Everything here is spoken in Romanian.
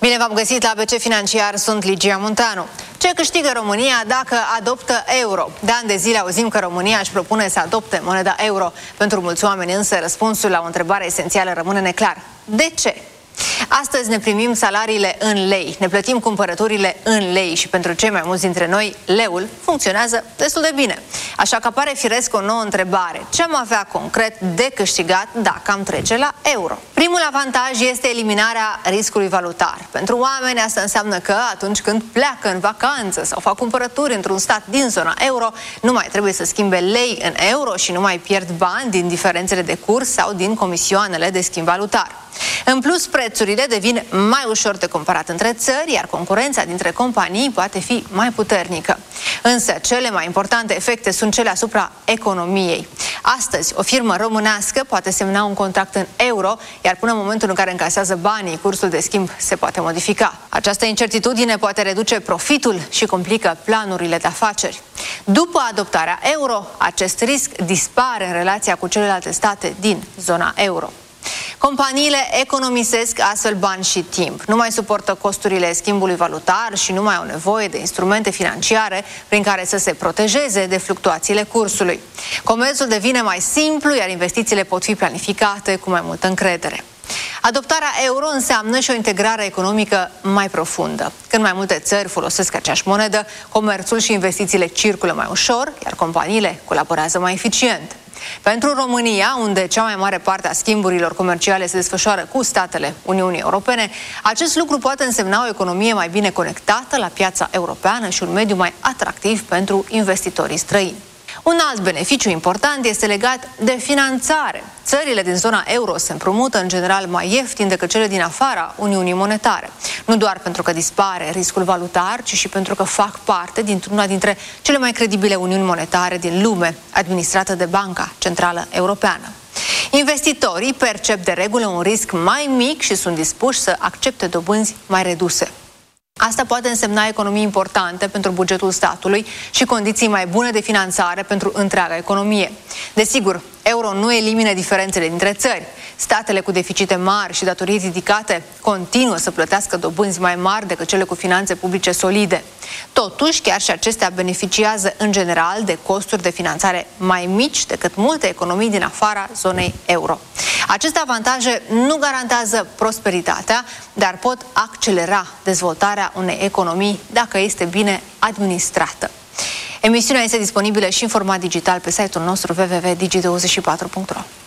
Bine v-am găsit la ABC Financiar, sunt Ligia Munteanu. Ce câștigă România dacă adoptă euro? De ani de zile auzim că România își propune să adopte moneda euro. Pentru mulți oameni însă răspunsul la o întrebare esențială rămâne neclar. De ce? Astăzi ne primim salariile în lei, ne plătim cumpărăturile în lei și pentru cei mai mulți dintre noi, leul funcționează destul de bine. Așa că apare firesc o nouă întrebare. Ce am avea concret de câștigat dacă am trece la euro? Primul avantaj este eliminarea riscului valutar. Pentru oameni asta înseamnă că atunci când pleacă în vacanță sau fac cumpărături într-un stat din zona euro, nu mai trebuie să schimbe lei în euro și nu mai pierd bani din diferențele de curs sau din comisioanele de schimb valutar. În plus, prețurile devin mai ușor de comparat între țări, iar concurența dintre companii poate fi mai puternică. Însă, cele mai importante efecte sunt cele asupra economiei. Astăzi, o firmă românească poate semna un contract în euro, iar până în momentul în care încasează banii, cursul de schimb se poate modifica. Această incertitudine poate reduce profitul și complică planurile de afaceri. După adoptarea euro, acest risc dispare în relația cu celelalte state din zona euro. Companiile economisesc astfel bani și timp. Nu mai suportă costurile schimbului valutar și nu mai au nevoie de instrumente financiare prin care să se protejeze de fluctuațiile cursului. Comerțul devine mai simplu, iar investițiile pot fi planificate cu mai multă încredere. Adoptarea euro înseamnă și o integrare economică mai profundă. Când mai multe țări folosesc aceeași monedă, comerțul și investițiile circulă mai ușor, iar companiile colaborează mai eficient. Pentru România, unde cea mai mare parte a schimburilor comerciale se desfășoară cu statele Uniunii Europene, acest lucru poate însemna o economie mai bine conectată la piața europeană și un mediu mai atractiv pentru investitorii străini. Un alt beneficiu important este legat de finanțare. Țările din zona euro se împrumută în general mai ieftin decât cele din afara Uniunii Monetare. Nu doar pentru că dispare riscul valutar, ci și pentru că fac parte dintr-una dintre cele mai credibile uniuni monetare din lume, administrată de Banca Centrală Europeană. Investitorii percep de regulă un risc mai mic și sunt dispuși să accepte dobânzi mai reduse. Asta poate însemna economii importante pentru bugetul statului și condiții mai bune de finanțare pentru întreaga economie. Desigur, euro nu elimină diferențele dintre țări. Statele cu deficite mari și datorii ridicate continuă să plătească dobânzi mai mari decât cele cu finanțe publice solide. Totuși, chiar și acestea beneficiază în general de costuri de finanțare mai mici decât multe economii din afara zonei euro. Aceste avantaje nu garantează prosperitatea, dar pot accelera dezvoltarea unei economii dacă este bine administrată. Emisiunea este disponibilă și în format digital pe site-ul nostru www.digi24.ro.